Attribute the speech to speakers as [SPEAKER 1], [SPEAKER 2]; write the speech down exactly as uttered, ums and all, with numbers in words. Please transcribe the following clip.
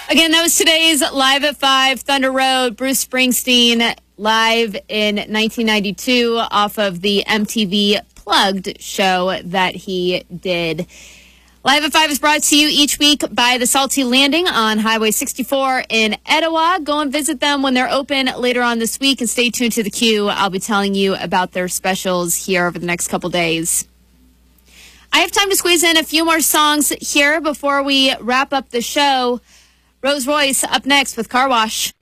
[SPEAKER 1] Again, that was today's Live at five, Thunder Road, Bruce Springsteen, live in nineteen ninety-two off of the M T V Plugged show that he did. Live at five is brought to you each week by the Salty Landing on Highway sixty-four in Etowah. Go and visit them when they're open later on this week, and stay tuned to the queue. I'll be telling you about their specials here over the next couple days. I have time to squeeze in a few more songs here before we wrap up the show. Rose Royce up next with Car Wash.